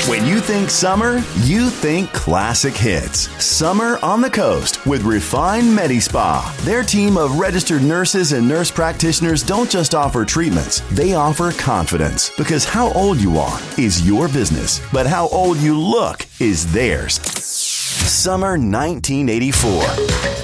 When you think summer, you think classic hits. Summer on the Coast with Refine Medi-Spa. Their team of registered nurses and nurse practitioners don't just offer treatments, they offer confidence. Because how old you are is your business, but how old you look is theirs. Summer 1984.